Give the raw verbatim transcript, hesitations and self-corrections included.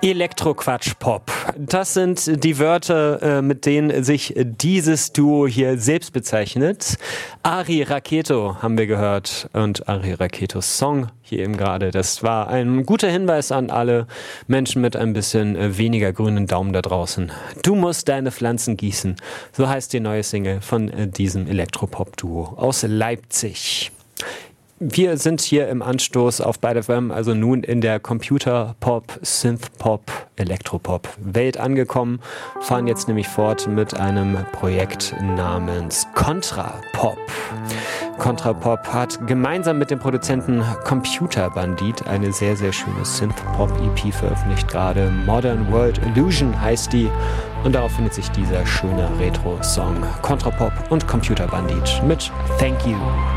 Elektroquatsch-Pop. Das sind die Wörter, mit denen sich dieses Duo hier selbst bezeichnet. Ari Raketo haben wir gehört und Ari Raketos Song hier eben gerade. Das war ein guter Hinweis an alle Menschen mit ein bisschen weniger grünen Daumen da draußen. Du musst deine Pflanzen gießen. So heißt die neue Single von diesem Elektropop-Duo aus Leipzig. Wir sind hier im Anstoß auf Byte F M, also nun in der Computer-Pop, Synth-Pop, Elektropop-Welt angekommen, fahren jetzt nämlich fort mit einem Projekt namens Contra-Pop. Contra-Pop hat gemeinsam mit dem Produzenten Computer Bandit eine sehr, sehr schöne Synth-Pop-E P veröffentlicht gerade. Modern World Illusion heißt die und darauf findet sich dieser schöne Retro-Song Contra-Pop und Computer Bandit mit Thank You.